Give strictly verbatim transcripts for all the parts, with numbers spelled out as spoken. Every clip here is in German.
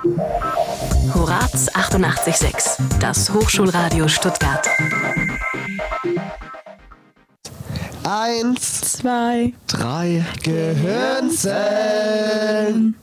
Horaz achtundachtzig Komma sechs, das Hochschulradio Stuttgart. Eins, zwei, drei, Gehirnzellen.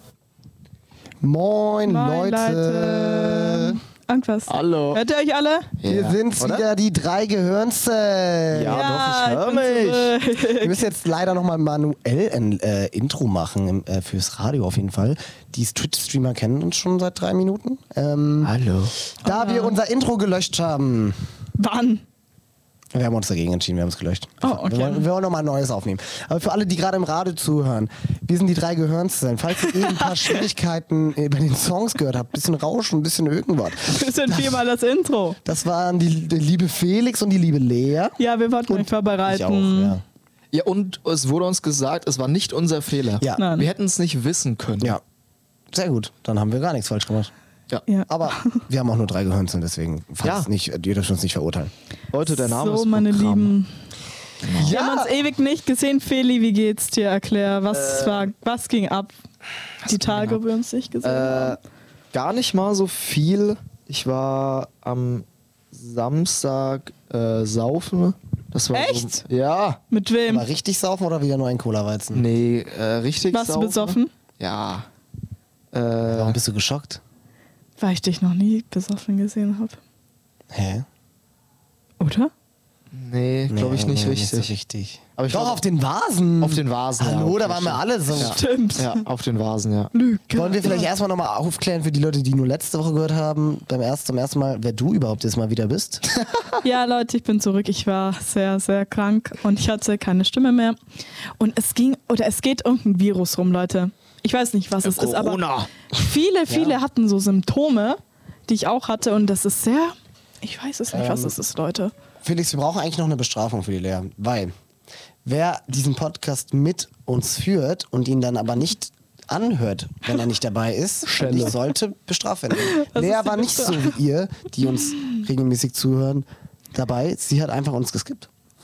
Moin, Moin Leute. Leute. Irgendwas. Hallo. Hört ihr euch alle? Wir Ja. sind's Oder? wieder, die drei Gehirnzellen. Ja, doch, ich hör bin mich. zurück. Wir müssen jetzt leider nochmal manuell ein äh, Intro machen im, äh, fürs Radio auf jeden Fall. Die Twitch-Streamer kennen uns schon seit drei Minuten. Ähm, Hallo. da wir unser Intro gelöscht haben. Wann? Wir haben uns dagegen entschieden, wir haben es gelöscht. Oh, okay. Wir wollen, wir wollen nochmal ein neues aufnehmen. Aber für alle, die gerade im Radio zuhören, wir sind die drei Gehirnzellen. Falls ihr eben ein paar Schwierigkeiten bei den Songs gehört habt, bisschen Rauschen, ein bisschen irgendwas. Wir sind viermal das Intro. Das waren die, die liebe Felix und die liebe Lea. Ja, wir wollten euch vorbereiten. Ich auch, ja. Ja, und es wurde uns gesagt, es war nicht unser Fehler. Ja. Nein. Wir hätten es nicht wissen können. Ja, sehr gut. Dann haben wir gar nichts falsch gemacht. Ja. Ja. Aber wir haben auch nur drei Gehirnzellen, deswegen falls Ja. nicht, ihr dürft uns nicht verurteilen. Leute, der Name so, ist meine Programm. Lieben. Wir Ja. haben uns ewig nicht gesehen. Feli, wie geht's dir? Erklär, was, war, was ging ab? Die Tage, wo wir uns nicht gesehen Äh, haben. gar nicht mal so viel. Ich war am Samstag äh, saufen. Das war Echt? So, ja. Mit wem? Mal richtig saufen oder wieder nur ein Cola-Weizen? Nee, äh, richtig Warst du saufen. besoffen? Ja. Äh, Warum bist du geschockt? Weil ich dich noch nie besoffen gesehen habe. Hä? Oder? nee, glaube ich Nee, nicht nee, richtig. Nicht so richtig. Aber ich Doch, war- auf den Vasen. Auf den Vasen. Hallo, ja, da okay, waren wir stimmt. alle so. Ja. Stimmt. Ja, auf den Vasen, ja. Lüge. Wollen wir vielleicht erstmal nochmal aufklären für die Leute, die nur letzte Woche gehört haben, beim ersten, zum ersten Mal, wer du überhaupt jetzt mal wieder bist? Ja, Leute, ich bin zurück. Ich war sehr, sehr krank und ich hatte keine Stimme mehr. Und es ging, oder es geht irgendein Virus rum, Leute. Ich weiß nicht, was es ist, aber Corona. viele, viele hatten so Symptome, die ich auch hatte. Und das ist sehr, ich weiß es nicht, was Ähm, es ist, Leute. Felix, wir brauchen eigentlich noch eine Bestrafung für die Lea, weil wer diesen Podcast mit uns führt und ihn dann aber nicht anhört, wenn er nicht dabei ist, Schelle. die sollte bestraft werden. Das Lea ist die war nicht so wie ihr, die uns regelmäßig zuhören, dabei. Sie hat einfach uns geskippt.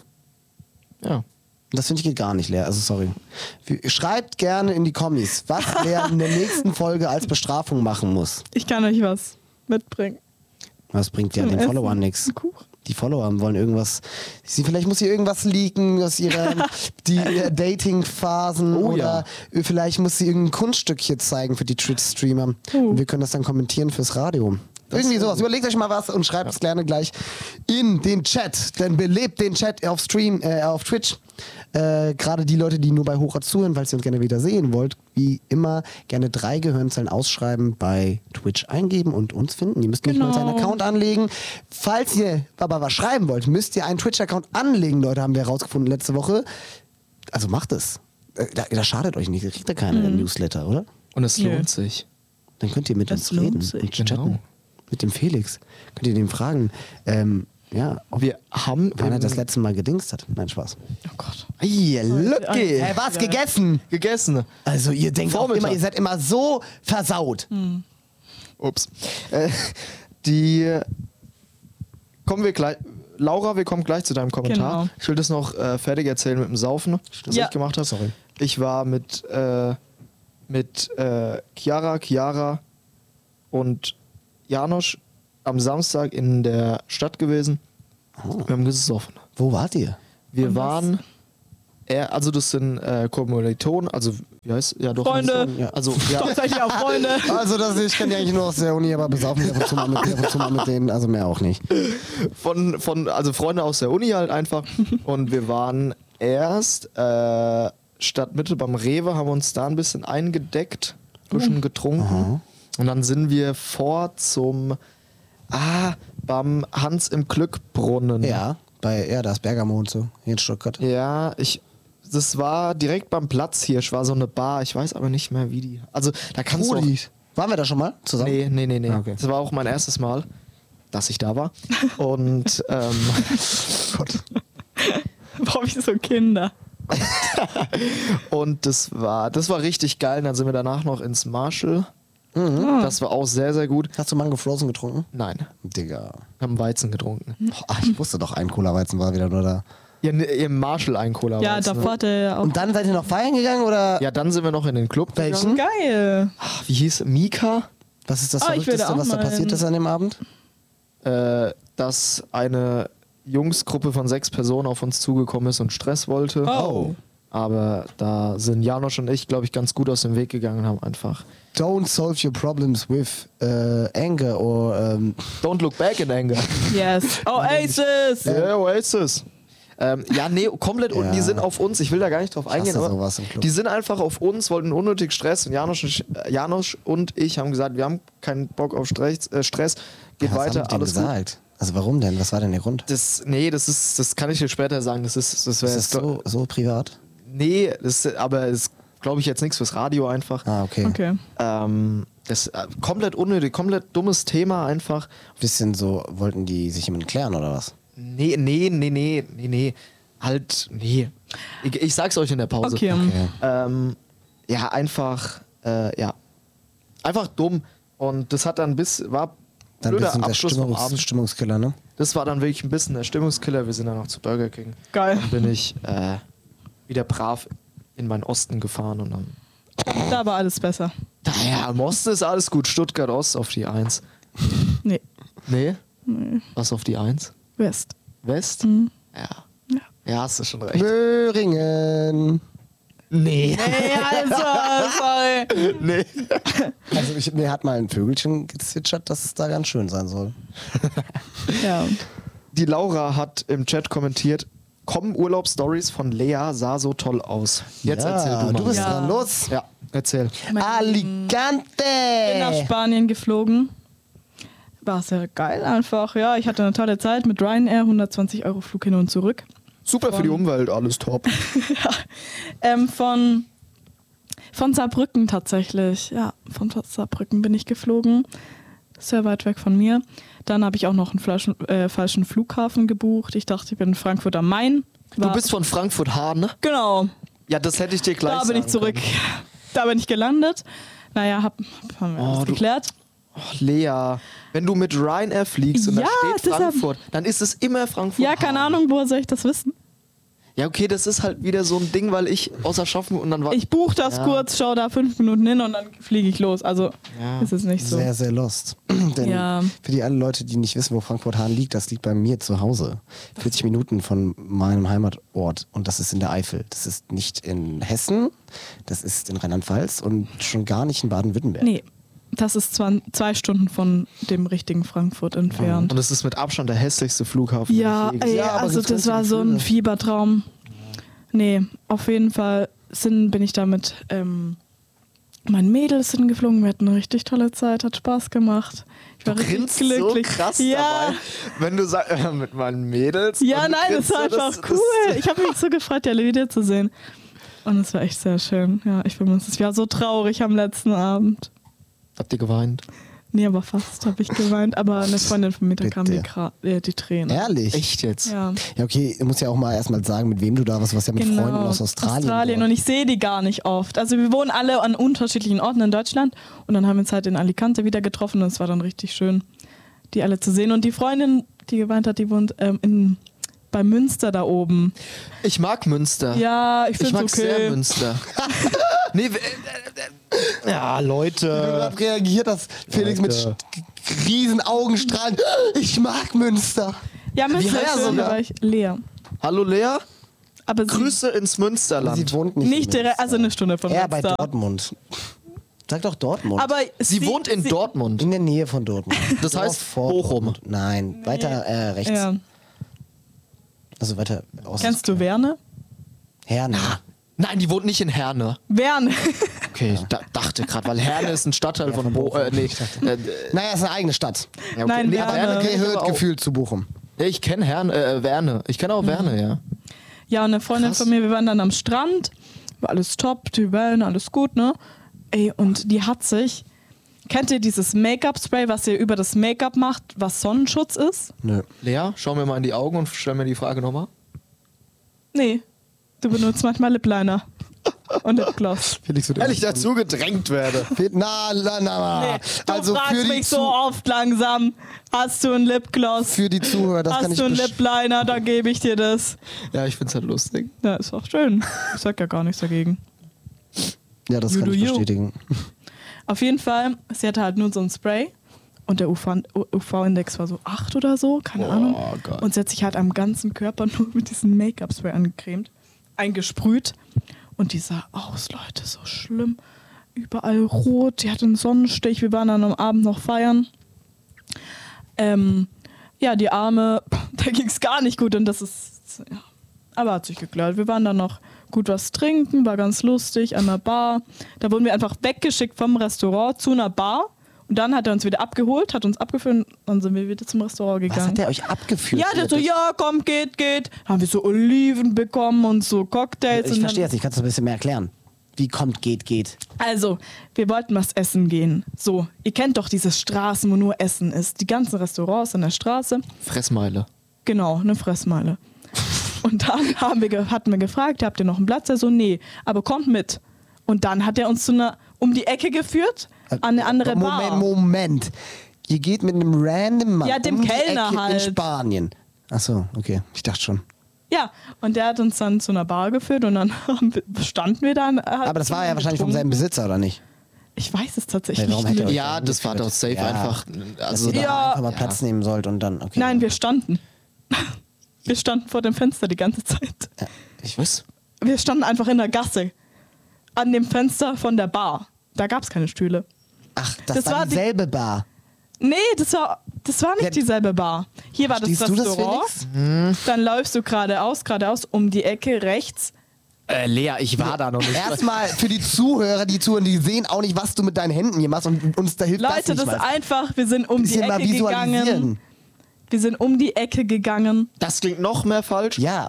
Ja. Und das finde ich geht gar nicht, Lea. Also sorry. Schreibt gerne in die Kommis, was Lea in der nächsten Folge als Bestrafung machen muss. Ich kann euch was mitbringen. Was bringt ja Zum den Essen. Followern nichts. Ein Kuchen. Die Follower wollen irgendwas. Sie, vielleicht muss sie irgendwas leaken aus ihren die, äh, Dating-Phasen Oh, oder vielleicht muss sie irgendein Kunststück hier zeigen für die Twitch-Streamer. Oh. Und wir können das dann kommentieren fürs Radio. Irgendwie sowas. Überlegt euch mal was und schreibt es gerne gleich in den Chat. Denn belebt den Chat auf Stream, äh, auf Twitch. Äh, Gerade die Leute, die nur bei Hochrat zuhören, falls ihr uns gerne wieder sehen wollt, wie immer gerne drei Gehirnzellen ausschreiben, bei Twitch eingeben und uns finden. Ihr müsst nicht Genau. mal seinen Account anlegen. Falls ihr aber was schreiben wollt, müsst ihr einen Twitch-Account anlegen, Leute, haben wir herausgefunden letzte Woche. Also macht es. Äh, Da, da schadet euch nicht, ihr kriegt ja keine Mhm. Newsletter, oder? Und es Nö. lohnt sich. Dann könnt ihr mit Das uns reden lohnt sich. und chatten. Genau. Mit dem Felix. Könnt ihr den fragen, ähm, ja, ob Wir haben wann er im- das letzte Mal gedingst hat. Nein, Spaß. Oh Gott. Ey, Lücke. Hey, was gegessen? Gegessen. Also ihr denkt auch Vormittag. immer, ihr seid immer so versaut. Ups. Äh, die kommen wir gleich. Laura, wir kommen gleich zu deinem Kommentar. Genau. Ich will das noch äh, fertig erzählen mit dem Saufen, das Ja. ich gemacht habe. Sorry. Ich war mit, äh, mit äh, Chiara, Chiara und Janosch am Samstag in der Stadt gewesen. Wir haben gesoffen. Wo wart ihr? Wir Und was? waren, eher, also das sind äh, Kommilitonen, also wie heißt, ja doch. Freunde. Ja. Also ja, Doch, seid ihr auch Freunde? Also das, ich kenne die eigentlich nur aus der Uni, aber besaufen mich ab und zu mal mit, ab und zu mal mit denen, also mehr auch nicht. von, von, also Freunde aus der Uni halt einfach. Und wir waren erst äh, Stadtmitte beim Rewe, haben uns da ein bisschen eingedeckt, ein bisschen getrunken. Und dann sind wir vor zum, ah, beim Hans im Glückbrunnen. Ja, bei, ja, da ist Bergamo und so, hier in Stuttgart. Ja, ich, das war direkt beim Platzhirsch, war so eine Bar, ich weiß aber nicht mehr wie die. Also da kannst du auch, Rudi. Waren wir da schon mal zusammen? Nee, nee, nee, nee. Ah, okay. Das war auch mein erstes Mal, dass ich da war. Und ähm, Gott. Brauche ich so Kinder? Und das war, das war richtig geil. Und dann sind wir danach noch ins Marshall. Mhm. Das war auch sehr, sehr gut. Hast du Mango Frozen getrunken? Nein, Digga. haben Weizen getrunken. Ach, ich wusste doch, ein Cola-Weizen war wieder nur da. Ja, ne, im Marshall ein Cola. Ja, davor hat er ja auch. Und dann seid ihr noch feiern gegangen oder? Ja, dann sind wir noch in den Club Welchen? gegangen. Geil. Ach, wie hieß Mika? Was ist das Ah, ich will Verrückteste, auch was da mal passiert hin. ist an dem Abend? Äh, dass eine Jungsgruppe von sechs Personen auf uns zugekommen ist und Stress wollte. Oh. Aber da sind Janosch und ich, glaube ich, ganz gut aus dem Weg gegangen und haben einfach Don't solve your problems with uh, anger or... Um, Don't look back in anger. Yes. Oasis! Ja, Oasis. Ähm, ja, nee, komplett. Und Ja. die sind auf uns, ich will da gar nicht drauf eingehen, hasse aber sowas im Club. die sind einfach auf uns, wollten unnötig Stress und Janosch, und ich- äh, Janosch und ich haben gesagt, wir haben keinen Bock auf Stress, äh, Stress. Geht was weiter, haben die denn alles gut. gesagt? Also warum denn? Was war denn der Grund? Das, nee, das ist, das kann ich dir später sagen. Das ist, das wäre Ist das so, so privat? Nee, das, aber ist, glaube ich, jetzt nichts fürs Radio einfach. Ah, okay. Okay. Ähm, das ist äh, komplett unnötig, komplett dummes Thema einfach. Bisschen so, wollten die sich jemanden klären oder was? Nee, nee, nee, nee, nee, nee. Halt, nee. Ich, ich sag's euch in der Pause. Okay. Okay. Ähm, ja, einfach, äh, ja. Einfach dumm. Und das hat dann bis, war Dann blöder bisschen der Abschluss vom Stimmungs Abend. Stimmungskiller, ne? Das war dann wirklich ein bisschen der Stimmungskiller. Wir sind dann noch zu Burger King. Geil. Dann bin ich äh, wieder brav in meinen Osten gefahren und dann. Da war alles besser. Naja, im Osten ist alles gut. Stuttgart Ost auf die eins. Nee. Nee? Was auf die eins? West. West? Mhm. Ja. Ja. Ja, hast du schon recht. Möhringen. Nee. Ey, also, sorry. Nee. Also ich, mir hat mal ein Vögelchen gezwitschert, dass es da ganz schön sein soll. Ja. Die Laura hat im Chat kommentiert, kommen Urlaubsstories von Lea, sah so toll aus. Jetzt ja, erzähl du mal. Du bist Ja. dran, los. Ja, erzähl. bin nach Alicante. Spanien geflogen. War sehr geil einfach. Ja, ich hatte eine tolle Zeit mit Ryanair, hundertzwanzig Euro Flug hin und zurück. Super für die Umwelt, alles top. Ähm, von, von Saarbrücken tatsächlich. Ja, von Saarbrücken bin ich geflogen. Sehr weit weg von mir. Dann habe ich auch noch einen falschen, äh, falschen Flughafen gebucht. Ich dachte, ich bin in Frankfurt am Main. Du War- bist von Frankfurt-Hahn, ne? Genau, Ja, das hätte ich dir gleich da bin ich sagen zurück. können. Da bin ich gelandet. Naja, hab, haben wir Oh, alles du- geklärt. Oh, Lea, wenn du mit Ryanair fliegst und Ja, da steht deshalb- Frankfurt, dann ist es immer Frankfurt. Ja, keine Ahnung, woher soll ich das wissen? Ja, okay, das ist halt wieder so ein Ding, weil ich außer Schaffen und dann war. Ich buche das Ja. kurz, schau da fünf Minuten hin und dann fliege ich los. Also Ja. ist es nicht so. Sehr, sehr lost. Denn Ja. für die alle Leute, die nicht wissen, wo Frankfurt-Hahn liegt, das liegt bei mir zu Hause. vierzig Minuten von meinem Heimatort. Und das ist in der Eifel. Das ist nicht in Hessen, das ist in Rheinland-Pfalz und schon gar nicht in Baden-Württemberg. Nee, das ist zwar zwei Stunden von dem richtigen Frankfurt entfernt. Und es ist mit Abstand der hässlichste Flughafen. Ja, den ich je gesehen ey, Ja, aber also gibt's das gute war so ein Gefühle. Fiebertraum. Nee, auf jeden Fall sind, bin ich damit ähm, meinen Mädels hingeflogen. Wir hatten eine richtig tolle Zeit, hat Spaß gemacht. Ich war Du richtig grinst glücklich. so krass ja. dabei, wenn du sagst, äh, mit meinen Mädels. Ja, und du nein, das grinst war so, einfach das- cool. das- Ich habe mich so gefreut, die wieder zu sehen. Und es war echt sehr schön. Ja, ich vermisse es. Ich war so traurig am letzten Abend. Habt ihr geweint? Nee, aber fast habe ich geweint. Aber eine Freundin von mir, da kamen die, Bitte. Gra- äh, die Tränen. Ehrlich? Ja, Echt jetzt? Ja, okay, du musst ja auch mal erstmal sagen, mit wem du da warst. Du warst ja mit genau. Freunden aus Australien. Australien. dort. Und ich sehe die gar nicht oft. Also wir wohnen alle an unterschiedlichen Orten in Deutschland. Und dann haben wir uns halt in Alicante wieder getroffen. Und es war dann richtig schön, die alle zu sehen. Und die Freundin, die geweint hat, die wohnt ähm, in, bei Münster da oben. Ich mag Münster. Ja, ich ich finde mag es okay. sehr Münster. nee, äh, äh, äh, ja, Wie du Leute. gerade reagiert hast, Felix mit Alter. sch- riesen Augenstrahlen. Ich mag Münster. Ja, Münster Wie ist heißt schön, sie? da war ich leer. Hallo Lea, Aber sie, Grüße ins Münsterland. Sie wohnt nicht, nicht in direkt, Münster. also eine Stunde von Eher bei Münster. Dortmund. Sag doch Dortmund. Aber Sie, wohnt in sie, Dortmund. in der Nähe von Dortmund. Das Dorf heißt vor Bochum. Dortmund. Nein, weiter äh, rechts. Ja. Also weiter aus. Kennst du Werne? Herne. Nein, die wohnt nicht in Herne. Werne. Okay, ich da, dachte gerade, weil Herne ist ein Stadtteil von Bo äh, nee, äh, äh, Naja, ist eine eigene Stadt. ja, okay. Nein, nee, Herne. Herne kenn ich Gehört aber auch. gefühlt zu Bochum. Ja, ich kenne Herne, äh, Werne. Ich kenne auch Mhm. Werne, ja. Ja, und eine Freundin Krass. von mir, wir waren dann am Strand. War alles top, die Wellen, alles gut, ne? Ey, und die hat sich. Kennt ihr dieses Make-up-Spray, was ihr über das Make-up macht, was Sonnenschutz ist? Nö. Lea, schau mir mal in die Augen und stell mir die Frage nochmal. Nee. Du benutzt manchmal Lip-Liner. Und Lipgloss. Felix wird Weil ich dazu gedrängt werde. Na, na, na. Nee, du also fragst für die, mich so Zu oft langsam. Hast du einen Lipgloss? für die Zuhörer, das kann Hast ich du einen besch- Lip-Liner? Dann gebe ich dir das. Ja, ich find's halt lustig. Ja, ist auch schön. Ich sag ja gar nichts dagegen. Ja, das You kann do ich you. bestätigen. Auf jeden Fall, sie hatte halt nur so ein Spray und der U V-Index war so acht oder so, keine Oh, Ahnung. Gott. Und sie hat sich halt am ganzen Körper nur mit diesem Make-up-Spray angecremt, eingesprüht. Und die sah aus, Leute, so schlimm. Überall rot, die hatte einen Sonnenstich, wir waren dann am Abend noch feiern. Ähm, ja, die Arme, da ging es gar nicht gut und das ist, ja, aber hat sich geklärt. Wir waren dann noch gut was trinken, war ganz lustig an der Bar. Da wurden wir einfach weggeschickt vom Restaurant zu einer Bar und dann hat er uns wieder abgeholt, hat uns abgeführt und dann sind wir wieder zum Restaurant gegangen. Was hat der euch abgeführt? Ja, der so, ja, komm, geht, geht. Haben wir so Oliven bekommen und so Cocktails. Ich und verstehe dann, das nicht, kannst du ein bisschen mehr erklären? Wie kommt, geht, geht? Also, wir wollten was essen gehen. So, ihr kennt doch diese Straßen, wo nur Essen ist. Die ganzen Restaurants an der Straße. Fressmeile. Genau, eine Fressmeile. Und dann haben wir, ge- hatten wir gefragt, habt ihr noch einen Platz? Er so, nee, aber kommt mit. Und dann hat er uns zu einer, um die Ecke geführt, an eine andere Moment, Bar. Moment. Ihr geht mit einem random Mann Ja, dem um die Kellner Ecke in halt. Spanien. Achso, okay. Ich dachte schon. Ja, und der hat uns dann zu einer Bar geführt und dann haben wir- standen wir dann. Aber das war ja wahrscheinlich vom selben Besitzer, oder nicht? Ich weiß es tatsächlich Ja, warum hätte er nicht. euch Ja, da das war angeführt? doch safe Ja. einfach. Dass Also, ihr da Ja. einfach mal Platz nehmen sollt und dann, okay. Nein, wir standen. Wir standen vor dem Fenster die ganze Zeit. Ja, ich weiß. Wir standen einfach in der Gasse. An dem Fenster von der Bar. Da gab es keine Stühle. Ach, das, Das war, war die- dieselbe Bar. Nee, das war, das war nicht Ja, dieselbe Bar. Hier war das Stehst du das, Restaurant. Felix? Dann läufst du geradeaus, geradeaus um die Ecke rechts. Äh, Lea, ich war da noch nicht. Erstmal für die Zuhörer, die zuhören, die sehen auch nicht, was du mit deinen Händen hier machst und uns da hilft Leute, das das nicht ist mal. einfach, wir sind um die Bisschen mal Ecke visualisieren. gegangen. Wir sind um die Ecke gegangen. Das klingt noch mehr falsch. Ja.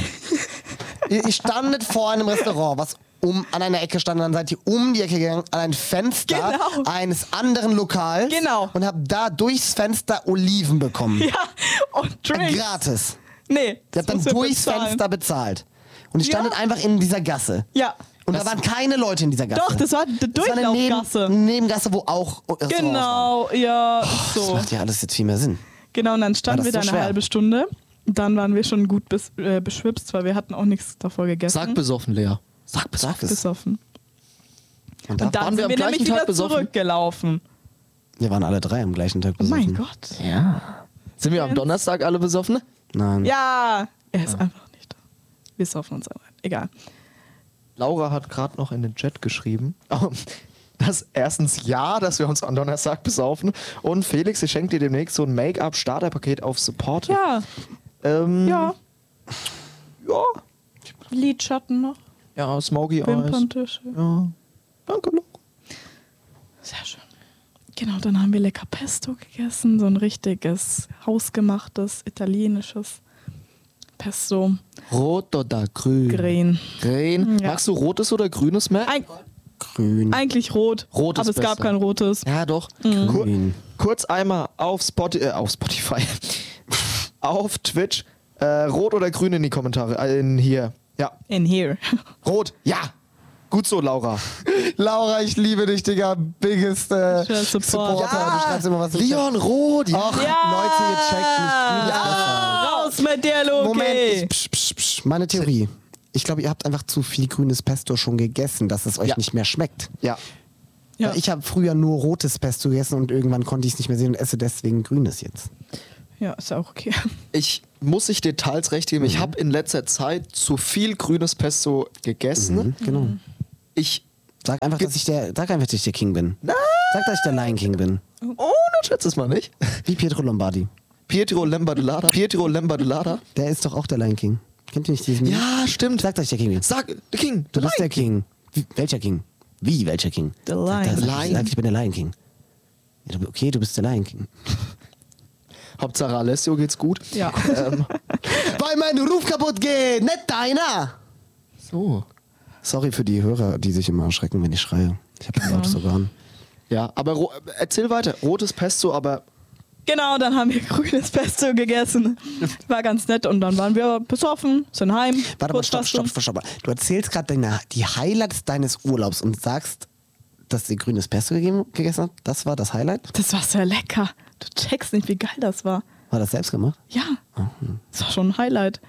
ihr, ihr standet vor einem Restaurant, was um an einer Ecke stand, und dann seid ihr um die Ecke gegangen, an ein Fenster Genau. eines anderen Lokals Genau. und habt da durchs Fenster Oliven bekommen. Ja, und Drinks. Gratis. Nee, Ihr das habt dann musst du durchs bezahlen. Fenster bezahlt. Und ihr Ja. standet einfach in dieser Gasse. Ja. Und da waren keine Leute in dieser Gasse. Doch, das war die Das war eine Durchlaufgasse. Neben, Nebengasse, wo auch Restaurants waren. Genau, ja, Das so. macht ja alles jetzt viel mehr Sinn. Genau, und dann standen War wir das da so eine schwer? halbe Stunde. Dann waren wir schon gut bis, äh, beschwipst, weil wir hatten auch nichts davor gegessen. Sag besoffen, Lea. Sag, sag es. besoffen. Und Und da, dann waren wir sind am wir gleichen nämlich Tag wieder besoffen? zurückgelaufen. wir waren alle drei am gleichen Tag Oh besoffen. mein Gott. Ja. Sind wir am Donnerstag alle besoffen? Nein. Ja, er ist einfach nicht da. Wir saufen uns aber. Egal. Laura hat gerade noch in den Chat geschrieben, oh, dass erstens ja, dass wir uns am Donnerstag besaufen und Felix, ich schenke dir demnächst so ein Make-up-Starterpaket auf Support. Ja, Ähm, ja. Ja. Lidschatten noch. Ja, Smoky Eyes. Wimperntische. Ja. Danke, Laura. Sehr schön. Genau, dann haben wir lecker Pesto gegessen. So ein richtiges, hausgemachtes, italienisches Pesto. Rot oder grün? Grün. Grün. Ja. Magst du rotes oder grünes mehr? Eig Grün. eigentlich rot. Rot ist aber es gab besser. kein rotes. Ja, doch. Mhm. Kur Grün. kurz einmal auf, Spot äh, auf Spotify, auf Twitch, äh, rot oder grün in die Kommentare. Äh, in hier. Ja, In here. rot. Ja. Gut so, Laura. Laura, ich liebe dich, Digga. Biggest äh, Schön Support. Supporter. Ja. Du schreibst immer was im Chat. Leon Rot. Ja. Och, Leute, ihr checkt nicht. Grün ist besser. Raus mit dir, Luki. Moment, ich, psch, psch, psch. Meine Theorie. Ich glaube, ihr habt einfach zu viel grünes Pesto schon gegessen, dass es euch Ja. nicht mehr schmeckt. Ja. Ja. Weil Ich habe früher nur rotes Pesto gegessen und irgendwann konnte ich es nicht mehr sehen und esse deswegen grünes jetzt. Ja, ist ja auch okay. Ich muss sich Details recht geben. Ich habe in letzter Zeit zu viel grünes Pesto gegessen. Mhm, genau. Ich. Sag einfach, dass ich der, sag einfach, dass ich der King bin. Nein. Sag, dass ich der Lion King bin. Oh, dann schätze es mal nicht. Wie Pietro Lombardi. Pietro Lombardelada. Pietro Lombardelada. Der ist doch auch der Lion King. Kennt ihr nicht diesen? Ja, stimmt. Sag, dass ich der King bin. Sag, der King. Du bist der King. Wie, welcher King? Wie, welcher King? The Sag, Lion. das, The sag, Lion. sag, ich bin der Lion King. Ja, du, okay, du bist der Lion King. Hauptsache Alessio geht's gut. Ja. Ähm, Weil mein Ruf kaputt geht, nicht deiner. so. Sorry für die Hörer, die sich immer erschrecken, wenn ich schreie. Ich habe ein lautes Organ. Ja, aber ro- erzähl weiter. Rotes Pesto, aber Genau, dann haben wir grünes Pesto gegessen. War ganz nett und dann waren wir besoffen, sind heim. Warte mal, kurz stopp, was stopp, zum- stopp, stopp. Du erzählst gerade deine- die Highlights deines Urlaubs und sagst, dass ihr grünes Pesto gegeben, gegessen habt. Das war das Highlight? Das war sehr lecker. Du checkst nicht, wie geil das war. War das selbst gemacht? Ja, das war schon ein Highlight.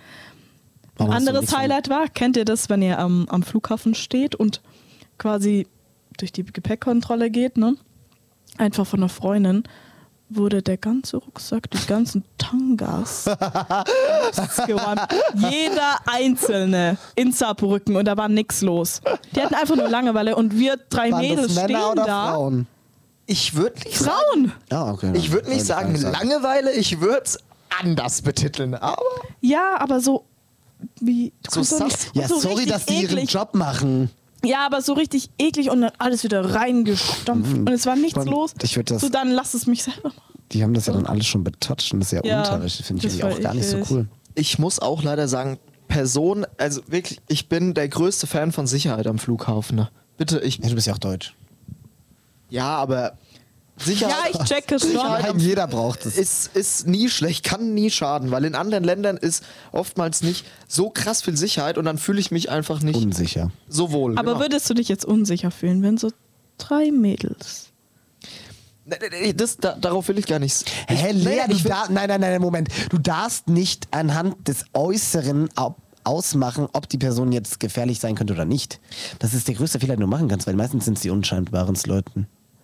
Warum Ein hast du anderes nichts von- Highlight war, kennt ihr das, wenn ihr am, am Flughafen steht und quasi durch die Gepäckkontrolle geht, ne? Einfach von einer Freundin, wurde der ganze Rucksack, die ganzen Tangas geräumt. Jeder einzelne in Saarbrücken und da war nichts los. Die hatten einfach nur Langeweile und wir drei Waren Mädels das Männer stehen oder da. Frauen? Ich würde nicht sagen, Frauen! Ja, okay. ich würde nicht sagen sagen. Langeweile, ich würde es anders betiteln. Aber Ja, aber so wie. du So kannst doch sass. nicht- Ja, so sorry, richtig dass die ihren eklig. Job machen. Ja, aber so richtig eklig und dann alles wieder reingestampft und es war nichts Man- los. ich würd das- so, dann lass es mich selber machen. Die haben das ja dann alles schon betoucht und das ist ja, Ja, Unterricht. Finde ich das irgendwie war auch gar nicht so eklig. cool. ich muss auch leider sagen, Person, also wirklich, ich bin der größte Fan von Sicherheit am Flughafen. Ne? Bitte, ich. Ja, du bist ja auch deutsch. Ja, aber Sicherheit. Ja, ich checke schon. Nein, jeder braucht es. Ist, ist nie schlecht, kann nie schaden, weil in anderen Ländern ist oftmals nicht so krass viel Sicherheit und dann fühle ich mich einfach nicht Unsicher. so wohl. Aber genau. würdest du dich jetzt unsicher fühlen, wenn so drei Mädels. Nee, nee, nee, das, da, darauf will ich gar nicht. Hä, Ich- Lea, nee, du ich will- dar- nein, nein, nein, Moment. Du darfst nicht anhand des Äußeren au- ausmachen, ob die Person jetzt gefährlich sein könnte oder nicht. Das ist der größte Fehler, den du machen kannst, weil meistens sind es die unscheinbaren Leuten.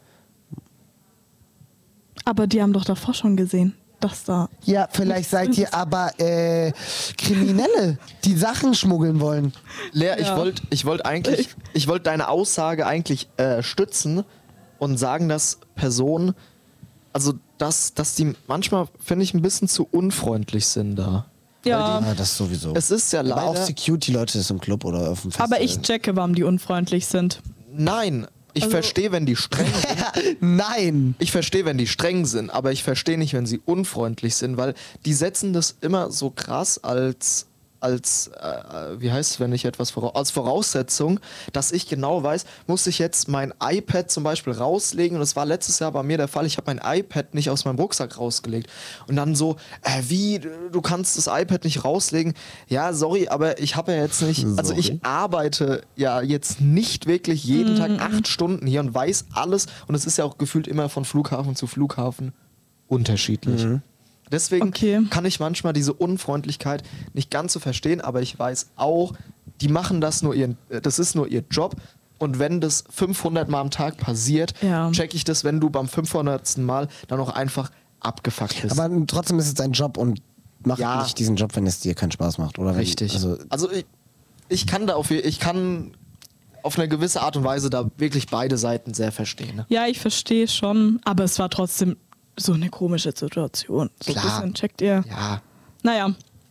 Aber die haben doch davor schon gesehen, dass da. Ja, vielleicht seid ihr aber äh, Kriminelle, die Sachen schmuggeln wollen. Lea, ich Ja. wollte ich wollt eigentlich, ich wollte deine Aussage eigentlich äh, stützen und sagen, dass Personen, also dass, dass die manchmal, finde ich, ein bisschen zu unfreundlich sind da. Ja, Ja, das sowieso. Es ist ja aber auch leider. Security-Leute ist im Club oder auf dem Festival. aber ich checke, warum die unfreundlich sind. Nein, ich Also- verstehe, wenn die streng sind. Nein. Ich verstehe, wenn die streng sind, aber ich verstehe nicht, wenn sie unfreundlich sind, weil die setzen das immer so krass als, als äh, wie heißt es, wenn ich etwas vora- als Voraussetzung, dass ich genau weiß, muss ich jetzt mein iPad zum Beispiel rauslegen und das war letztes Jahr bei mir der Fall, ich habe mein iPad nicht aus meinem Rucksack rausgelegt und dann so, äh, wie, du kannst das iPad nicht rauslegen? Ja, sorry, aber ich habe ja jetzt nicht, also Sorry. ich arbeite ja jetzt nicht wirklich jeden Tag acht Stunden hier und weiß alles und es ist ja auch gefühlt immer von Flughafen zu Flughafen unterschiedlich. Deswegen Okay. kann ich manchmal diese Unfreundlichkeit nicht ganz so verstehen, aber ich weiß auch, die machen das nur ihren, äh, das ist nur ihr Job und wenn das fünfhundert Mal am Tag passiert, Ja. check ich das, wenn du beim fünfhundertsten Mal dann auch einfach abgefuckt bist. Aber trotzdem ist es dein Job und mach Ja. nicht diesen Job, wenn es dir keinen Spaß macht. Oder wenn, Richtig. Also, Also, ich, ich kann da auf, ich kann auf eine gewisse Art und Weise da wirklich beide Seiten sehr verstehen. Ne? Ja, ich verstehe schon, aber es war trotzdem so eine komische Situation. So ein Klar. bisschen checkt ihr. Ja, Naja.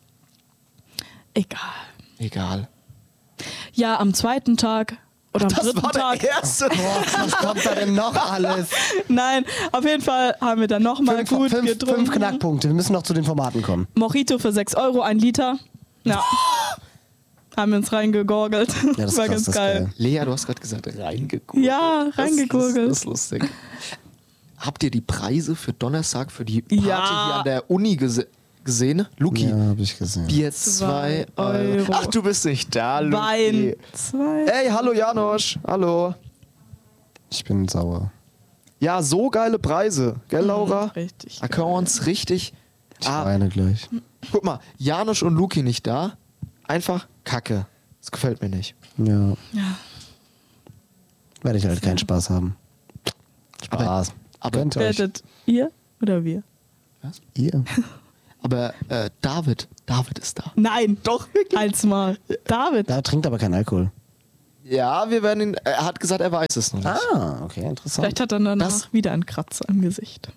Egal. egal. Ja, am zweiten Tag oder am dritten Tag. erste. boah, was kommt da denn noch alles? Nein, auf jeden Fall haben wir dann nochmal Fünf, gut fünf, getrunken. fünf Knackpunkte. Wir müssen noch zu den Formaten kommen. Mojito für sechs Euro, ein Liter. Ja. Haben wir uns reingegorgelt. Ja, das war ist krass, ganz das ist geil. geil. Lea, du hast gerade gesagt, reingegurgelt. Ja, reingegurgelt. Das, das, das ist lustig. Habt ihr die Preise für Donnerstag für die Party Ja. hier an der Uni gese gesehen? Luki, Ja, hab ich gesehen. Bier zwei Zwei Euro. Euro. Ach, du bist nicht da, Luki. Wein. Zwei. Ey, hallo Janosch. Hallo. Ich bin sauer. Ja, so geile Preise. Gell, Laura? Richtig. Da können wir uns richtig... Ich Ah, weine gleich. guck mal, Janosch und Luki nicht da. Einfach Kacke. Das gefällt mir nicht. Ja, Ja. werde ich halt keinen Spaß haben. Spaß. aber- Könnt ihr euch. Werdet ihr oder wir? Ihr? Aber äh, David, David ist da. Nein. Doch, wirklich. Als mal. David. Da trinkt aber keinen Alkohol. Ja, wir werden ihn... Er hat gesagt, er weiß es noch nicht. Ah, okay, interessant. Vielleicht hat er danach Das- wieder einen Kratzer im Gesicht.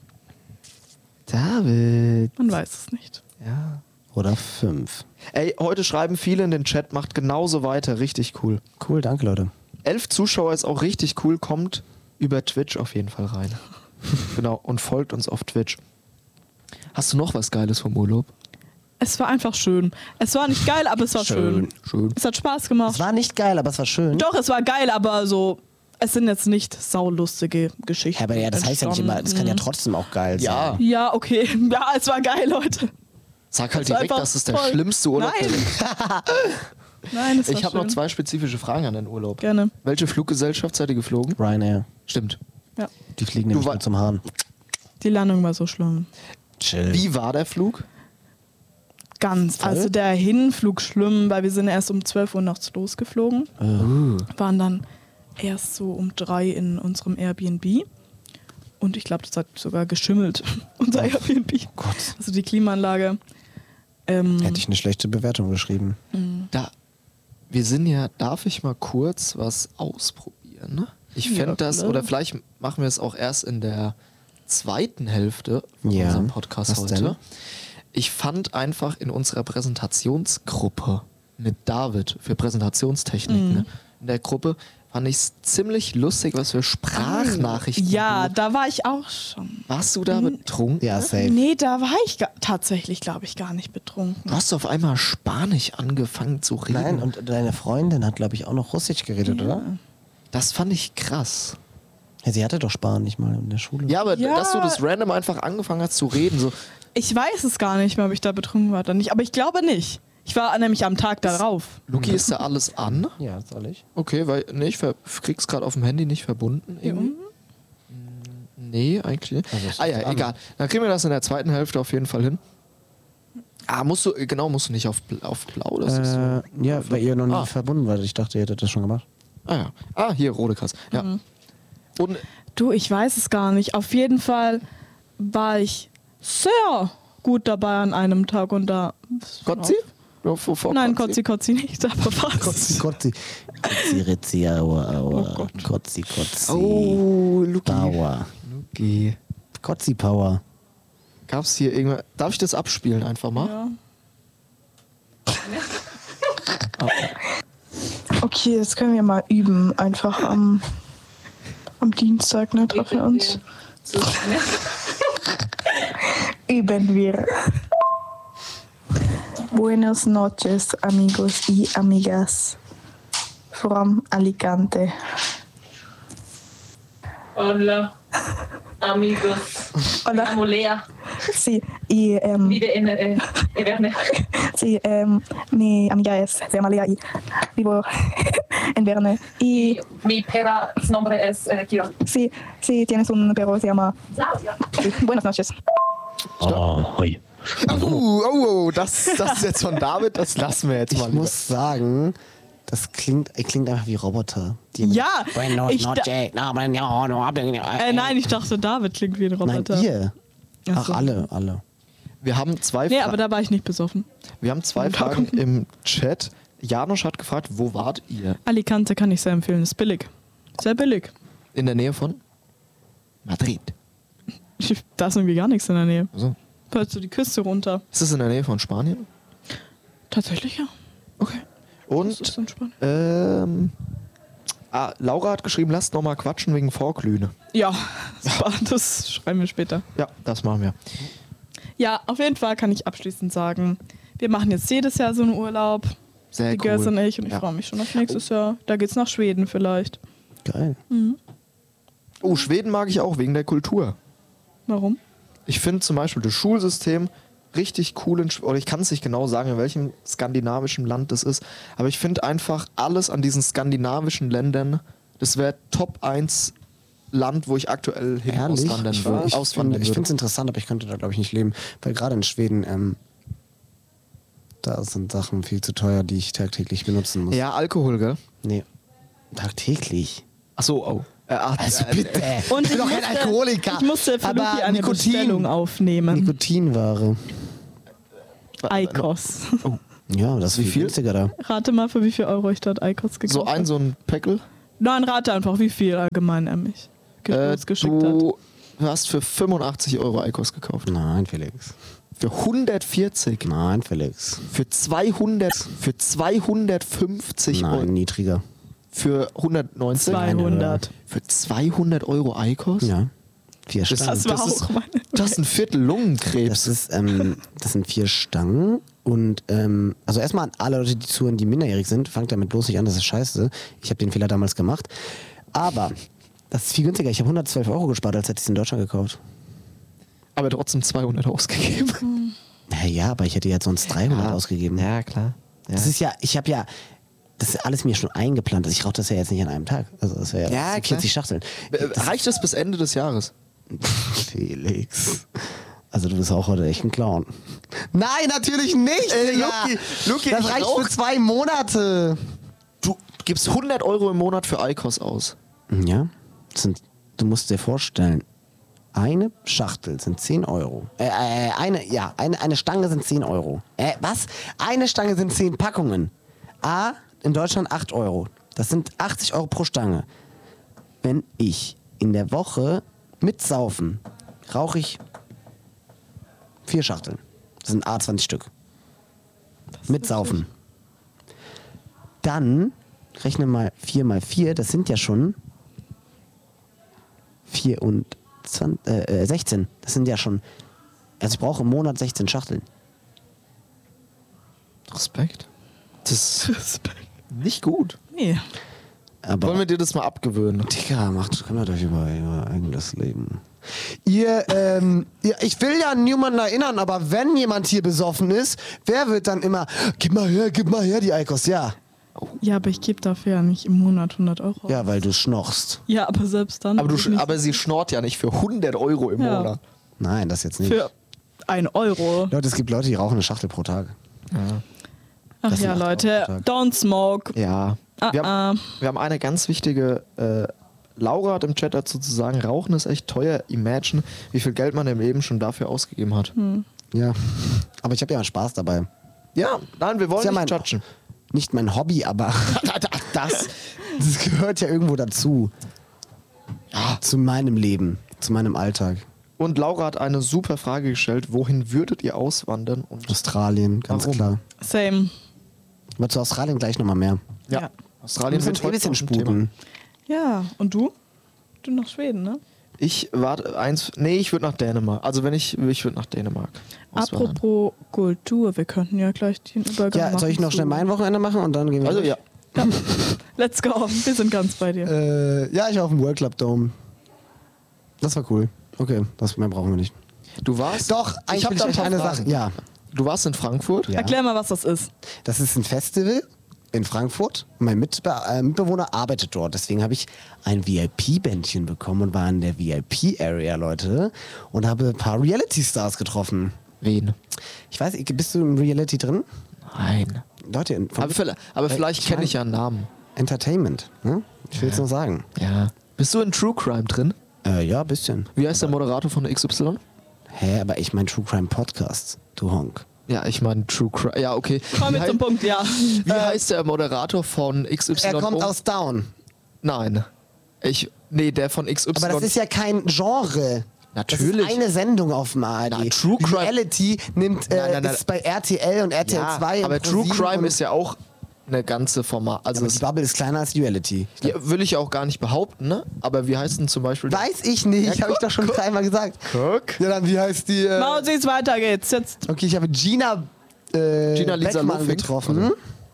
David. Man weiß es nicht. Ja. Oder fünf. Ey, heute schreiben viele in den Chat, macht genauso weiter. Richtig cool. Cool, danke Leute. Elf Zuschauer ist auch richtig cool. Kommt über Twitch auf jeden Fall rein. Genau. Und folgt uns auf Twitch. Hast du noch was Geiles vom Urlaub? Es war einfach schön. Es war nicht geil, aber es war schön. Schön. Es hat Spaß Es gemacht. war nicht geil, aber es war schön. Doch, es war geil, aber so, es sind jetzt nicht saulustige Geschichten. Ja, aber ja, das heißt ja nicht immer, das kann ja entstanden. trotzdem auch geil Ja. sein. Ja, okay. Ja, es war geil, Leute. Sag halt Das war direkt, einfach das ist der toll. schlimmste Urlaub. Nein. Nein, es war Ich habe noch schön. zwei spezifische Fragen an den Urlaub. Gerne. Welche Fluggesellschaft seid ihr geflogen? Ryanair. Stimmt. Ja. Die fliegen Du nämlich wa- nur zum Hahn. Die Landung war so schlimm. Chill. Wie war der Flug? Ganz. Voll? Also der Hinflug schlimm, weil wir sind erst um zwölf Uhr nachts losgeflogen. Waren dann erst so um drei in unserem Airbnb. Und ich glaube, das hat sogar geschimmelt, unser Airbnb. Gott. Also die Klimaanlage. Ähm, Hätte ich eine schlechte Bewertung geschrieben. Da, wir sind ja, darf ich mal kurz was ausprobieren? Ne? Ich Ja, fände das, klar. oder vielleicht machen wir es auch erst in der zweiten Hälfte von Ja, unserem Podcast was heute. denn? Ich fand einfach in unserer Präsentationsgruppe mit David für Präsentationstechnik, Mhm. ne, in der Gruppe fand ich es ziemlich lustig, was für Sprachnachrichten. ja, du, da war ich auch schon. warst du da betrunken? Ja, safe. Nee, da war ich ga- tatsächlich, glaube ich, gar nicht betrunken. Du hast auf einmal Spanisch angefangen zu reden. Nein, und deine Freundin hat, glaube ich, auch noch Russisch geredet, oder? Das fand ich krass. Ja, sie hatte doch Spanisch mal in der Schule. Ja, aber Ja. dass du das random einfach angefangen hast zu reden, so, Ich weiß es gar nicht mehr, ob ich da betrunken war oder nicht, aber ich glaube nicht. Ich war nämlich am Tag darauf. Luki, ist da alles an? Ja, soll ich? Okay, weil, nee, ich ver- krieg's gerade auf dem Handy nicht verbunden. Irgendwie. Nee, eigentlich nicht. Also es ah ist ja, an. egal. Dann kriegen wir das in der zweiten Hälfte auf jeden Fall hin. Ah, musst du, genau, musst du nicht auf, bl- auf blau, das ist so. Äh, ja, weil ihr noch nie Ah. verbunden wart. Ich dachte, ihr hättet das schon gemacht. Ah ja. Ah, hier, rote Kasse. Ja. Und Du, ich weiß es gar nicht. Auf jeden Fall war ich sehr gut dabei an einem Tag und da. Kotzi? Ja, vor- vor Nein, Kotzi, Kotzi nicht, aber fast. Kotzi, Kotzi. Kotzi, Ritzi, aua, aua. Oh Gott. Kotzi, Kotzi. Oh, Luki. Power. Luki. Kotzi Power. Gab's hier irgendwas? Darf ich das abspielen einfach mal? Ja. Okay, jetzt können wir mal üben. Einfach am, am Dienstag, ne, treffen wir uns. Üben wir. Buenas noches, amigos y amigas. From Alicante. Hola, amigos. Hola. Llamo Lea. Sí, y em, Vive en eh, Verne. sí, em, mi amiga es, se llama Lea y vivo en Verne. Y Mi perra, su nombre es eh, Kira. sí, sí, tienes un perro, se llama. Claudia. Buenas noches. Ahoi. Oh, oh, oh, das, das ist jetzt von David, das lassen wir jetzt Ich mal. lieber. muss sagen, das klingt, klingt einfach wie Roboter. Die mit- Ja, Bueno, ich da- noche, no, no, no, no, Äh, nein, ich dachte, David klingt wie ein Nein, Roboter. ihr. Ach Ach, so. alle, alle. Wir haben zwei, Nee, Fra- aber da war ich nicht besoffen. wir haben zwei Fragen im Chat. Janusz hat gefragt, wo wart ihr? Alicante kann ich sehr empfehlen, ist billig. Sehr billig. In der Nähe von Madrid. Da ist irgendwie gar nichts in der Nähe. Also, Hörst du die Küste runter? ist es in der Nähe von Spanien? Tatsächlich, ja. Okay. Das ist Und entspannt. ähm, ah, Laura hat geschrieben, lasst noch mal quatschen wegen Vorglühne. Ja, super, das schreiben wir später. Ja, das machen wir. Ja, auf jeden Fall kann ich abschließend sagen, wir machen jetzt jedes Jahr so einen Urlaub. Sehr Die Girls cool. und ich. Und ich Ja. freue mich schon auf nächstes Jahr. Da geht's nach Schweden vielleicht. Geil. Oh, Schweden mag ich auch wegen der Kultur. Warum? Ich finde zum Beispiel das Schulsystem richtig cool in Sch- oder ich kann es nicht genau sagen, in welchem skandinavischen Land das ist, aber ich finde einfach alles an diesen skandinavischen Ländern, das wäre Top eins Land, wo ich aktuell hin Ehrlich? auswandern Ich, würde. ich auswandern finde würde. es interessant, aber ich könnte da, glaube ich, nicht leben. Weil gerade in Schweden, ähm, da sind Sachen viel zu teuer, die ich tagtäglich benutzen muss. Ja, Alkohol, gell? Nee. Tagtäglich. Ach so, oh. Äh, ach, Also äh, bitte. Und ich bin doch kein musste- Alkoholiker. Ich musste für aber Luki eine Nikotin. Bestellung aufnehmen. Nikotinware. Eikos. Ja, das ist Wie viel viel? günstiger da. Rate mal, für wie viel Euro ich dort Eikos gekauft So ein, habe. so ein Päckel. Nein, rate einfach, wie viel allgemein er mich ge Äh, uns geschickt hat. du hast für fünfundachtzig Euro Eikos gekauft. Nein, Felix. Für hundertvierzig. Nein, Felix. Für zweihundert. Für zweihundertfünfzig Nein, Euro. niedriger. Für hundertneunzig. zweihundert. Für zweihundert Euro Eikos? Ja. Vier Das, Stangen. Das war das ist, auch meine. das ist ein Viertel Lungenkrebs. Das ist, ähm, das sind vier Stangen und ähm, also erstmal an alle Leute, die zuhören, die minderjährig sind, fangt damit bloß nicht an, das ist scheiße. Ich habe den Fehler damals gemacht. Aber das ist viel günstiger. Ich habe hundertzwölf Euro gespart, als hätte ich es in Deutschland gekauft. Aber trotzdem zweihundert ausgegeben. Naja, aber ich hätte jetzt sonst dreihundert ausgegeben. Ja, klar. Ja. Das ist ja, ich habe ja, das ist alles mir schon eingeplant. Also ich rauche das ja jetzt nicht an einem Tag. Also das wäre Ja, ja vierzig Schachteln. Äh, Reicht das bis Ende des Jahres? Felix. Also du bist auch heute echt ein Clown. Nein, natürlich nicht, Ey, Digga. Luki, Luki, das ich reicht rauch- für zwei Monate. Du, gibst hundert Euro im Monat für Eikos aus. Ja, das sind, du musst dir vorstellen, eine Schachtel sind zehn Euro. Äh, äh, eine, ja, eine, eine Stange sind zehn Euro. Äh, was? Eine Stange sind zehn Packungen. A, in Deutschland acht Euro. Das sind achtzig Euro pro Stange. Wenn ich in der Woche mit Saufen rauche ich vier Schachteln. Das sind A zwanzig Stück. Mit Saufen. Dann rechne mal vier mal vier, das sind ja schon vierundzwanzig, äh, sechzehn. Das sind ja schon, also ich brauche im Monat sechzehn Schachteln. Respekt. Das ist nicht gut. Nee. Aber Wollen wir dir das mal abgewöhnen? Digga, macht, kümmert euch über euer eigenes Leben. Ihr, ähm, ja, ich will ja niemanden erinnern, aber wenn jemand hier besoffen ist, wer wird dann immer, gib mal her, gib mal her die Eikos, ja. Ja, aber ich gebe dafür ja nicht im Monat hundert Euro. Ja, weil du schnorchst. Ja, aber selbst dann. Aber, du, will ich nicht aber sie schnort ja nicht für hundert Euro im Ja. Monat. Nein, das jetzt nicht. für ein Euro. Leute, es gibt Leute, die rauchen eine Schachtel pro Tag. Ach Das ja, sind acht Leute, Euro pro Tag. don't smoke. Ja. Ah, Wir, ah. haben, wir haben eine ganz wichtige, äh, Laura hat im Chat dazu zu sagen, Rauchen ist echt teuer. Imagine, wie viel Geld man im Leben schon dafür ausgegeben hat. Hm. Ja. Aber ich habe ja mal Spaß dabei. Ja, nein, wir wollen Ist ja nicht mein- judgen. Nicht mein Hobby, aber das, das gehört ja irgendwo dazu. Ja, zu meinem Leben, zu meinem Alltag. Und Laura hat eine super Frage gestellt. Wohin würdet ihr auswandern? Und Australien, ganz Warum? klar. Same. Aber zu Australien gleich nochmal mehr. ja, Ja. Australien Wir wird müssen ein heute bisschen noch ein Thema. sputen. Ja, und du? Du nach Schweden, ne? Ich warte eins. Nee, ich würde nach Dänemark. Also wenn ich, ich würde nach Dänemark. auswandern. Apropos Kultur, wir könnten ja gleich den Übergang Ja, machen. soll ich noch zu- schnell mein Wochenende machen und dann gehen wir Also durch? ja. Ja. Let's go, wir sind ganz bei dir. Äh, ja, ich war auf dem World Club Dome. Das war cool. Okay, das mehr brauchen wir nicht. Du warst. Doch, eigentlich hab will da ich euch ein paar eine Fragen. Sache. Ja, Du warst in Frankfurt. ja. Erklär mal, was das ist. Das ist ein Festival in Frankfurt. Mein Mitbe äh, Mitbewohner arbeitet dort. Deswegen habe ich ein V I P-Bändchen bekommen und war in der V I P-Area, Leute. Und habe ein paar Reality-Stars getroffen. Wen? Ich weiß, bist du im Reality drin? Nein. Leute, in, von Aber, vielleicht- aber Weil vielleicht ich kenne mein- ich ja einen Namen. Entertainment. Ne? Ich will es nur sagen. Ja. Bist du in True Crime drin? Äh, ja, ein bisschen. Wie heißt der Moderator von X Y? Hä, aber ich mein True Crime Podcast. Du Honk. Ja, ich meine True Crime. Ja, okay. Komm Wie, mit zum hei- Punkt, ja. wie heißt der Moderator von X Y? Er kommt Oh, aus Down. Nein. Ich. Nee, der von X Y. Aber das ist ja kein Genre. Natürlich. Das ist eine Sendung auf dem A R D. Na, True Crime- Reality nimmt, äh, Nein, nein, nein. ist bei R T L und R T L ja, zwei. aber und True ProSieben Crime und- ist ja auch eine ganze Format. Also Aber es, die Bubble ist kleiner als Reality. ja, will ich auch gar nicht behaupten, ne? Aber wie heißt denn zum Beispiel. Weiß ich nicht, Ja, habe ich guck, doch schon guck. dreimal gesagt. Guck. Ja, dann wie heißt die? Äh, Mausis, weiter geht's. Jetzt. okay, ich habe Gina, äh, Gina Lisa Beckmann Lofing. getroffen.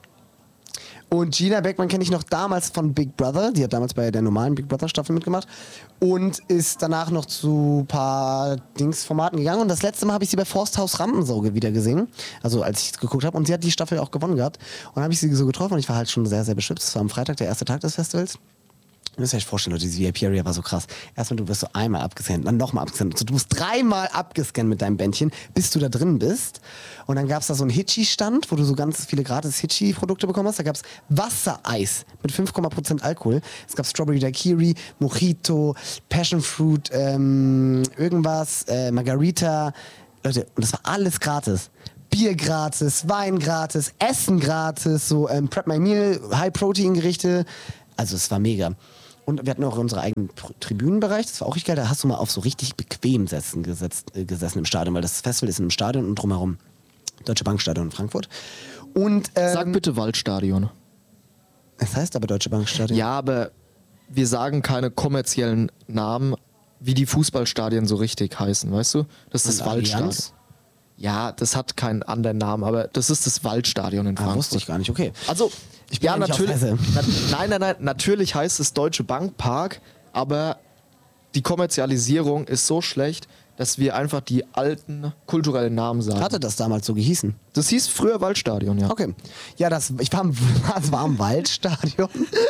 Und Gina Beckmann kenne ich noch damals von Big Brother. Die hat damals bei der normalen Big Brother Staffel mitgemacht. Und ist danach noch zu ein paar Dingsformaten gegangen. Und das letzte Mal habe ich sie bei Forsthaus Rampensauge wieder gesehen. Also als ich geguckt habe. Und sie hat die Staffel auch gewonnen gehabt. Und dann habe ich sie so getroffen und ich war halt schon sehr, sehr beschwipst. Es war am Freitag der erste Tag des Festivals. Ihr müsst euch vorstellen, Leute, diese V I P-Area war so krass. Erstmal, du wirst so einmal abgescannt, dann nochmal abgescannt. So, du musst dreimal abgescannt mit deinem Bändchen, bis du da drin bist. Und dann gab es da so einen Hitchi-Stand, wo du so ganz viele gratis Hitchi-Produkte bekommen hast. Da gab es Wassereis mit fünf Prozent Alkohol. Es gab Strawberry Daiquiri, Mojito, Passion Fruit, ähm, irgendwas, äh, Margarita. Leute, und das war alles gratis. Bier gratis, Wein gratis, Essen gratis, so ähm, Prep My Meal, High-Protein-Gerichte. Also es war mega. Und wir hatten auch unseren eigenen Pr- Tribünenbereich, das war auch richtig geil. Da hast du mal auf so richtig bequem Sätzen gesetzt, äh, gesessen im Stadion, weil das Festival ist in einem Stadion und drumherum Deutsche Bankstadion in Frankfurt. Und ähm, Sag bitte Waldstadion. es heißt aber Deutsche Bankstadion. Ja, aber wir sagen keine kommerziellen Namen, wie die Fußballstadien so richtig heißen, weißt du? Das ist das Und Waldstadion. Allianz? Ja, das hat keinen anderen Namen, aber das ist das Waldstadion in Ah, Frankfurt. wusste ich gar nicht, okay. Also, Ich bin ja, ja nicht aus natürlich. Hesse. Na, nein, nein, nein, natürlich heißt es Deutsche Bankpark, aber die Kommerzialisierung ist so schlecht, dass wir einfach die alten kulturellen Namen sagen. Hatte das damals so gehießen? Das hieß früher Waldstadion, ja. Okay. Ja, das, ich war, im, das war im Waldstadion.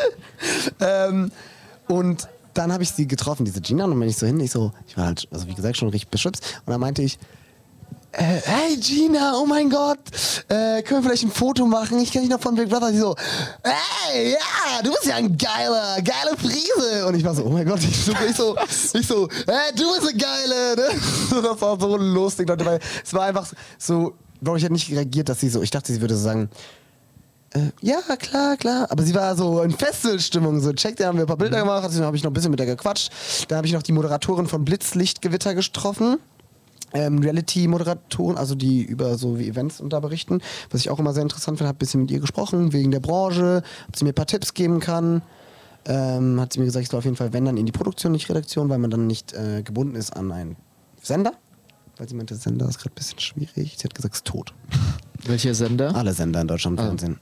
ähm, und dann habe ich sie getroffen, diese Gina, und dann bin ich so hin, ich so, ich war halt, also wie gesagt, schon richtig beschützt. Und dann meinte ich, äh, hey Gina, oh mein Gott, äh, können wir vielleicht ein Foto machen? Ich kenne dich noch von Big Brother. Die so, hey, ja, du bist ja ein geiler, geile Friese. Und ich war so, oh mein Gott, ich so, ich so, ich so hey, du bist eine geile. Ne? Das war so lustig, Leute, weil es war einfach so, Bro, ich hätte nicht reagiert, dass sie so, ich dachte, sie würde so sagen, äh, ja, klar, klar. Aber sie war so in Festivalstimmung. So, check, da haben wir ein paar Bilder gemacht, dann habe ich noch ein bisschen mit der gequatscht. Dann habe ich noch die Moderatorin von Blitzlichtgewitter getroffen. Ähm, Reality-Moderatoren, also die über so wie Events und da berichten. Was ich auch immer sehr interessant finde, habe ein bisschen mit ihr gesprochen, wegen der Branche, ob sie mir ein paar Tipps geben kann. Ähm, hat sie mir gesagt, ich soll auf jeden Fall, wenn dann in die Produktion, nicht Redaktion, weil man dann nicht äh, gebunden ist an einen Sender. Weil sie meinte, Sender ist gerade ein bisschen schwierig. Sie hat gesagt, es ist tot. Welcher Sender? Alle Sender in Deutschland im Ah. Fernsehen.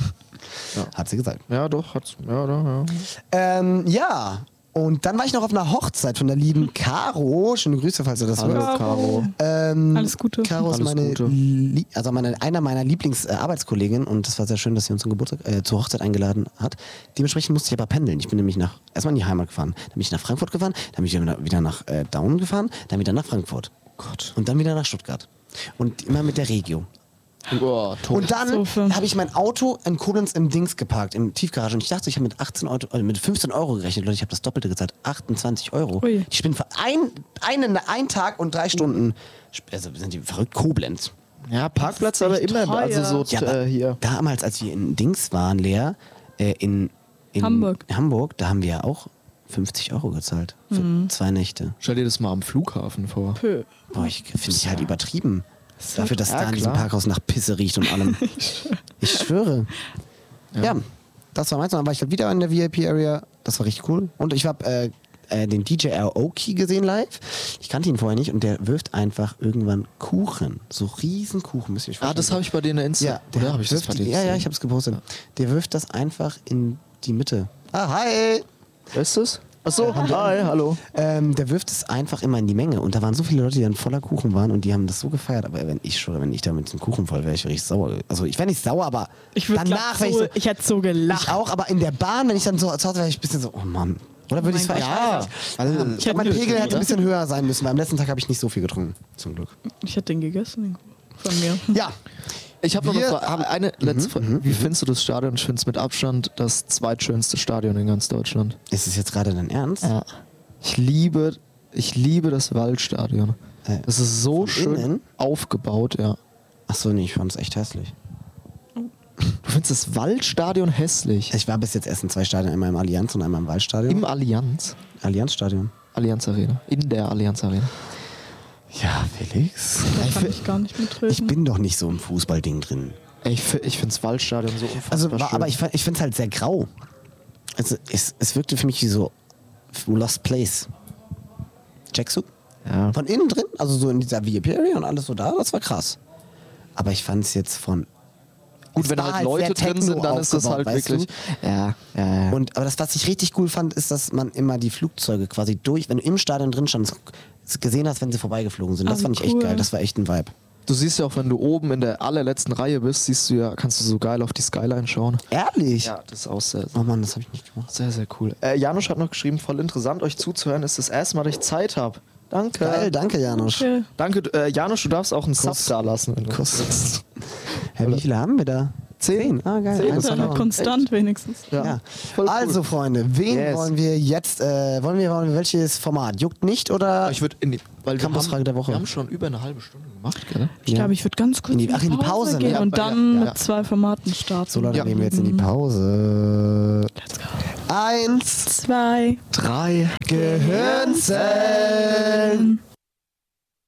Ja. Hat sie gesagt. Ja, doch, hat's. Ja, doch, ja. Ähm, ja. Und dann war ich noch auf einer Hochzeit von der lieben Caro. Schöne Grüße, falls du das Hallo, hörst. Caro. Ähm, Alles Gute. Caro ist Alles meine, Gute. Lie- also meine, einer meiner Lieblingsarbeitskolleginnen und das war sehr schön, dass sie uns zum Geburtstag, äh, zur Hochzeit eingeladen hat. Dementsprechend musste ich aber pendeln. Ich bin nämlich nach, erstmal in die Heimat gefahren, dann bin ich nach Frankfurt gefahren, dann bin ich wieder, wieder nach äh, Daun gefahren, dann wieder nach Frankfurt. Gott. Und dann wieder nach Stuttgart. Und immer mit der Regio. Boah, tot. Und dann Katastrophe. habe ich mein Auto in Koblenz im Dings geparkt, im Tiefgarage. Und ich dachte, ich habe mit achtzehn Euro, äh, mit fünfzehn Euro gerechnet. Leute, ich habe das Doppelte gezahlt. achtundzwanzig Euro. Ui. Ich bin für ein, einen, einen Tag und drei Stunden, also sind die verrückt, Koblenz. Ja, Parkplatz aber echt immer, teuer. also so Ja, aber äh, hier. damals, als wir in Dings waren, Lea, äh, in, in Hamburg. Hamburg, da haben wir ja auch fünfzig Euro gezahlt. Für zwei Nächte. Stell dir das mal am Flughafen vor. Pö. Boah, ich finde ich halt übertrieben. Dafür, dass Ja, da in diesem klar. Parkhaus nach Pisse riecht und allem. Ich schwöre. Ja. Das war meins. Dann war ich halt wieder in der V I P-Area. Das war richtig cool. Und ich habe äh, äh, den D J Aoki gesehen live. Ich kannte ihn vorher nicht und der wirft einfach irgendwann Kuchen. So riesen Kuchen, müsst ihr euch Ah, vorstellen. das habe ich bei dir in der Insta. Ja, der Oder habe ich das wirft bei die, dir Ja, ja, gesehen? ich habe es gepostet. Der wirft das einfach in die Mitte. Ah, hi! Wer ist das? Achso, hi, hallo. Ähm, der wirft es einfach immer in die Menge. Und da waren so viele Leute, die dann voller Kuchen waren und die haben das so gefeiert. Aber wenn ich schwöre, wenn ich da mit dem Kuchen voll wäre, ich wäre richtig sauer. Also ich wäre nicht sauer, aber Ich würde danach wäre ich so, so. ich hätte so gelacht. Ich auch, aber in der Bahn, wenn ich dann so zu Hause wäre, ich ein bisschen so, oh Mann. Oder würde ich es mein ja, weil Ich ich hätte mein Pegel Glück, hätte ein bisschen höher sein müssen, weil am letzten Tag habe ich nicht so viel getrunken. Zum Glück. Ich hätte den gegessen, den von mir. Ja. Ich habe noch eine, Wir Frage. haben- eine letzte Frage. Wie findest du das Stadion? Ich finde es mit Abstand das zweitschönste Stadion in ganz Deutschland. Ist es jetzt gerade dein Ernst? Ja. Ich liebe, ich liebe das Waldstadion. Äh, Das ist so von schön innen? aufgebaut, ja. Achso, nee, ich fand es echt hässlich. Du findest das Waldstadion hässlich? Ich war bis jetzt erst in zwei Stadien, einmal im Allianz und einmal im Waldstadion. Im Allianz? Allianzstadion. Allianz Arena. In der Allianz Arena. Ja, Felix. Da kann ich gar nicht mitreden. Ich bin doch nicht so im Fußballding drin. Ey, ich fi- ich finde das Waldstadion so unfassbar Also, war, schön. aber ich, fand- ich finde es halt sehr grau. Also, es, es wirkte für mich wie so Lost Place. Checkst du? Ja. Von innen drin, also so in dieser V I P-Area und alles so da, das war krass. Aber ich fand es jetzt von. Gut, es wenn war halt Leute sehr drin sind, dann ist das Techno halt aufgebaut, wirklich. weißt Ja, ja, ja. du? Und, aber das, was ich richtig cool fand, ist, dass man immer die Flugzeuge quasi durch, wenn du im Stadion drin standst, gesehen hast, wenn sie vorbeigeflogen sind. Das Ah, fand ich cool. echt geil. Das war echt ein Vibe. Du siehst ja auch, wenn du oben in der allerletzten Reihe bist, siehst du ja, kannst du so geil auf die Skyline schauen. Ehrlich? Ja, das ist auch sehr, Oh Mann, das habe ich nicht gemacht. sehr, sehr cool. Äh, Janusz hat noch geschrieben, voll interessant, euch zuzuhören. Ist das erste Mal, dass ich Zeit habe. Danke. Geil, danke, Janusz. Okay. Danke, du- äh, Janusz, du darfst auch einen Sub Kuss. da lassen. Wenn du Kuss. willst. Hä, wie viele haben wir da? Zehn. Ah, geil. Zehn Eins ist Dann verloren. konstant wenigstens. Ja. Ja. Voll cool. Also, Freunde, wen Yes. wollen wir jetzt, äh, wollen wir, wollen wir welches Format? Juckt nicht oder? Ich würde in die, weil wir Campusfrage haben, der Woche. Wir haben schon über eine halbe Stunde gemacht, gell? Ich Ja. glaube, ich würde ganz kurz In die- ach, in die Pause, ne? gehen Ja, und ja, dann ja. mit zwei Formaten starten. So, Leute, Ja. gehen wir jetzt in die Pause. Let's go. Eins, Zwei. Drei. Gehirnzellen.